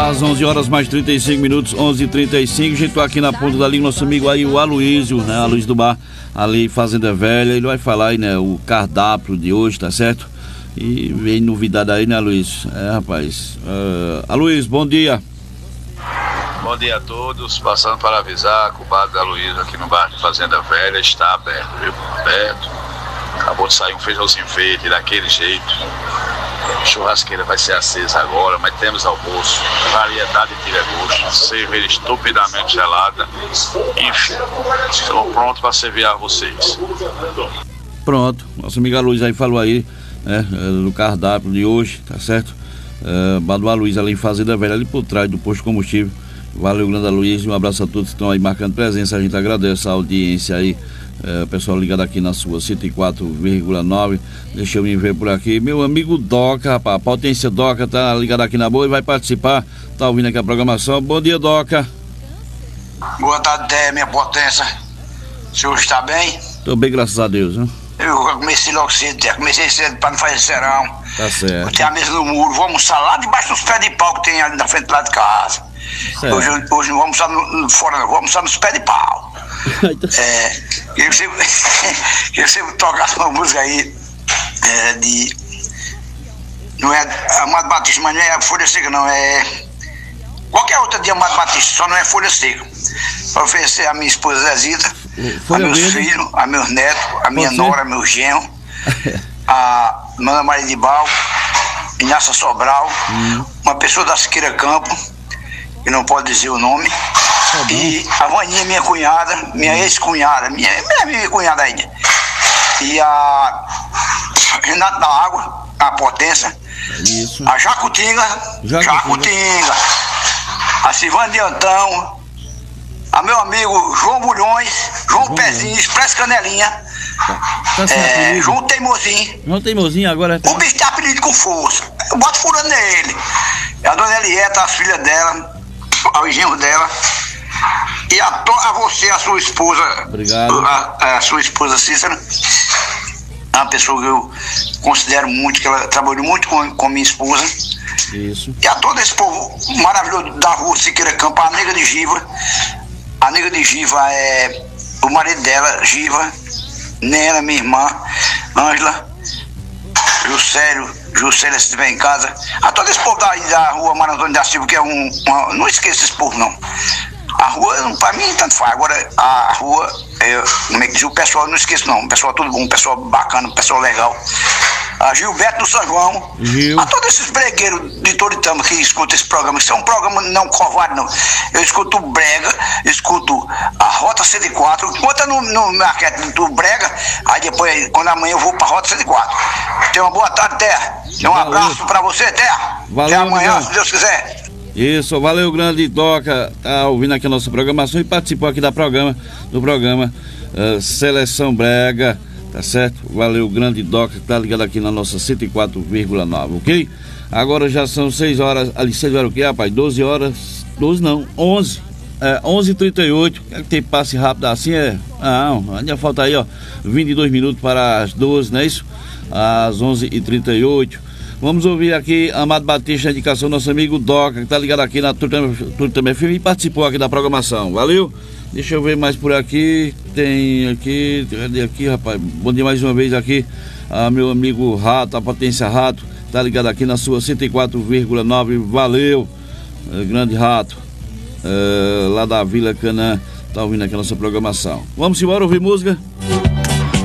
Às 11 horas mais 35 minutos, 11h35, a gente tá aqui na ponta da linha, nosso amigo aí, o Aloysio, né, Aloysio do Bar, ali Fazenda Velha, ele vai falar aí, né, o cardápio de hoje, tá certo? E vem novidade aí, né, Aloysio? Rapaz, Aloysio, bom dia. Bom dia a todos, passando para avisar que o bar da Aloysio aqui no bar de Fazenda Velha está aberto, viu? Aberto, acabou de sair um feijãozinho verde daquele jeito. Churrasqueira vai ser acesa agora, mas temos almoço, variedade de tira-gosto, cerveja estupidamente gelada. Enfim, estamos prontos para servir a vocês. Pronto, nosso amigo Aloysio aí falou aí, né, do cardápio de hoje, tá certo? Bar do Aloysio ali em Fazenda Velha, ali por trás do posto de combustível. Valeu, grande Aloysio, um abraço a todos que estão aí marcando presença, a gente agradece a audiência aí. O pessoal ligado aqui na sua 104,9. Deixa eu me ver por aqui. Meu amigo Doca, rapaz, Potência Doca, tá ligado aqui na boa e vai participar. Tá ouvindo aqui a programação. Bom dia, Doca. Boa tarde, minha potência. O senhor está bem? Tô bem, graças a Deus, né? Eu comecei logo cedo, comecei cedo para não fazer serão. Tá certo. Eu tenho a mesa no muro, vou almoçar lá debaixo dos pés de pau que tem ali na frente lá de casa. Hoje não vou almoçar fora, não, vou almoçar nos pés de pau. Eu sempre tocasse uma música aí não é Amado Batista, mas não é Folha Seca, não, é qualquer outra de Amado Batista, só não é Folha Seca, para oferecer a minha esposa Zezita, a meus filhos, a meus netos, a minha nora, meu genro, a Mana Maria de Bal, Inácia Sobral, uma pessoa da Siqueira Campo, que não pode dizer o nome, e a Vaninha, minha cunhada, minha ex-cunhada, minha cunhada ainda, e a Renato da Água, a Potência, isso. A Jacutinga, a Silvana de Antão, a meu amigo João Bulhões, João Pezinho, Expresso Canelinha, João Teimozinho. João Teimozinho agora. O bicho tá apelido com força, eu boto furando nele. A dona Elieta, as filhas dela, ao genro dela, e a você, a sua esposa. Obrigado. A sua esposa Cícera, é uma pessoa que eu considero muito, que ela trabalhou muito com minha esposa. Isso. E a todo esse povo maravilhoso da rua Siqueira Campo, a Nega de Giva. A Nega de Giva é o marido dela, Giva, Nena, minha irmã, Ângela, Juscelia, se estiver em casa. A todo esse povo da rua Mário Antônio da Silva, que é não esqueça esse povo, não. A rua, pra mim, tanto faz. Agora, a rua, como é que diz, o pessoal, não esqueço não. O pessoal tudo bom, um pessoal bacana, um pessoal legal. A Gilberto do São João. A todos esses bregueiros de Toritama que escutam esse programa. Isso é um programa não covarde, não. Eu escuto o Brega, escuto a Rota 104. Enquanto no marketing do Brega, aí depois, quando amanhã eu vou pra Rota 104. Tenha uma boa tarde, Terra. Um abraço pra você, Terra. Valeu, até amanhã, amigo. se Deus quiser. Isso, valeu, grande Doca, tá ouvindo aqui a nossa programação e participou aqui do programa Seleção Brega, tá certo? Valeu, grande Doca, tá ligado aqui na nossa 104,9, ok? Agora já são 6 horas, ali 6 horas o que, rapaz? 12 horas, 12 não, 11, 11h38, quer que tem passe rápido assim, não, ainda falta aí, ó, 22 minutos para as 12, não é isso? Às 11h38. Vamos ouvir aqui Amado Batista, a indicação do nosso amigo Doca, que tá ligado aqui na Tudo Também FM e participou aqui da programação. Valeu? Deixa eu ver mais por aqui. Tem aqui, cadê aqui, rapaz? Bom dia mais uma vez aqui. Meu amigo Rato, a Potência Rato, tá ligado aqui na sua 104,9. Valeu, grande Rato. Lá da Vila Canaã, tá ouvindo aqui a nossa programação. Vamos embora ouvir música?